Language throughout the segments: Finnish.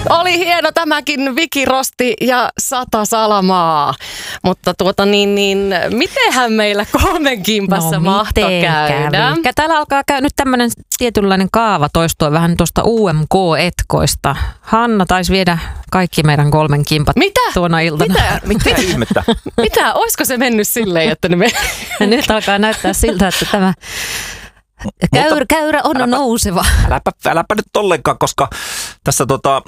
Oli hieno tämäkin Viki Rosti ja 100 salamaa. Mutta mitenhän meillä kolmen kimpassa mahtoi käydä? Täällä alkaa nyt tämmöinen tietynlainen kaava toistua vähän tuosta UMK-etkoista. Hanna taisi viedä kaikki meidän kolmen kimpat tuona iltana. Mitä ihmettä? Mitä? Olisiko se mennyt silleen, että nyt alkaa näyttää siltä, että tämä käyrä on nouseva. Äläpä nyt ollenkaan, koska tässä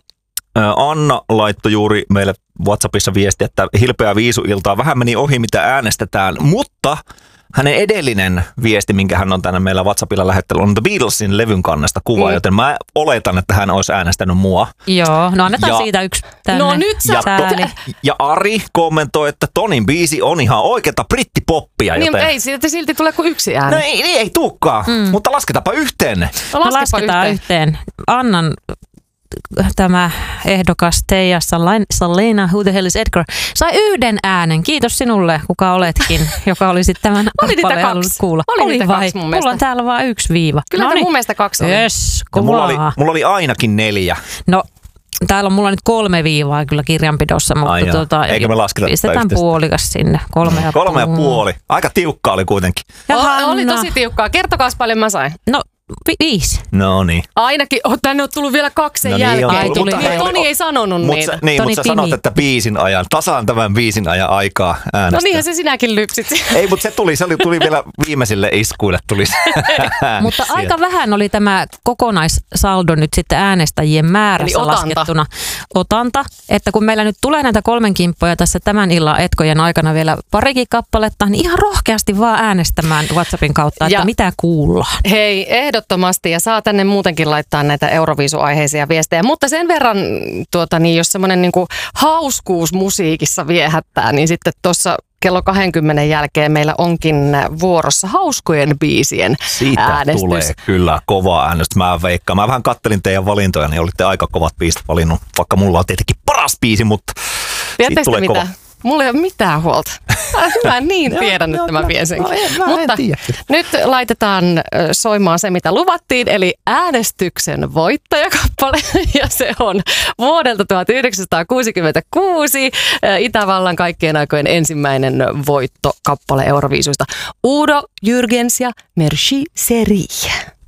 Anna laittoi juuri meille WhatsAppissa viesti, että hilpeä viisuiltaa vähän meni ohi, mitä äänestetään, mutta hänen edellinen viesti, minkä hän on tänne meillä WhatsAppilla lähettänyt, on The Beatlesin levyn kannesta kuva, joten mä oletan, että hän olisi äänestänyt mua. Joo, no annetaan siitä yksi tänne. No nyt ja Ari kommentoi, että Tonin biisi on ihan oikeata brittipoppia. Niin, joten ei silti tule kuin yksi ääni. No ei tulekaan, mutta lasketaanpa yhteen. Lasketaan yhteen. Annan tämä ehdokas Teija Salena, Who the hell is Edgar, sai yhden äänen. Kiitos sinulle, kuka oletkin, joka olisi tämän kappaleen halunnut kuulla. Oli vai? Mulla on täällä vaan 1 viiva. Kyllä mun mielestä 2 oli. Yes, mulla oli ainakin 4. No, täällä on mulla nyt 3 viivaa kyllä kirjanpidossa, mutta eikö me lasketa pistetään puolikas sinne. 3,5. Aika tiukka oli kuitenkin. Oli tosi tiukkaa. Kertokaas paljon mä sain. No, 5. No niin. Ainakin, tänne on tullut vielä 2 jälkeen. Toni ei sanonut niitä. Mutta sä sanot, että tasaan tämän biisin ajan aikaa äänestää. No niinhän se sinäkin lypsit. Ei, mutta se tuli vielä viimeisille iskuille. Mutta aika vähän oli tämä kokonaissaldo nyt sitten äänestäjien määrässä laskettuna. Otanta, että kun meillä nyt tulee näitä 3 kimppoja tässä tämän illan etkojen aikana vielä parikin kappaletta, niin ihan rohkeasti vaan äänestämään WhatsAppin kautta, että mitä kuullaan. Hei, ehdottomasti, ja saa tänne muutenkin laittaa näitä Euroviisu-aiheisia viestejä, mutta sen verran, jos semmoinen niinku hauskuus musiikissa viehättää, niin sitten tuossa kello 20 jälkeen meillä onkin vuorossa hauskojen biisien äänestys. Siitä tulee kyllä kova äänestys. Mä veikkaan. Mä vähän kattelin teidän valintoja, niin olitte aika kovat biisit valinnut, vaikka mulla on tietenkin paras biisi, mutta siitä tulee kova. Mulla ei ole mitään huolta. Mä niin tiedän, että mä vien senkin. Mutta nyt laitetaan soimaan se, mitä luvattiin, eli äänestyksen voittajakappale. Ja se on vuodelta 1966 Itävallan kaikkien aikojen ensimmäinen voittokappale Euroviisuista. Udo Jürgens ja Merci Serie.